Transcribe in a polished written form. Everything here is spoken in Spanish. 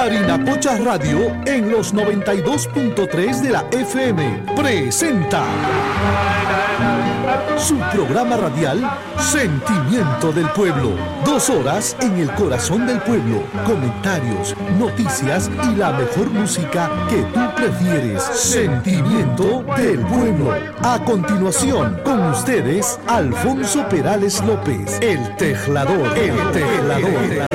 Harina Pocha Radio en los 92.3 de la FM presenta su programa radial Sentimiento del Pueblo. 2 horas en el corazón del pueblo. Comentarios, noticias y la mejor música que tú prefieres. Sentimiento del Pueblo. A continuación, con ustedes, Alfonso Perales López, el tejlador.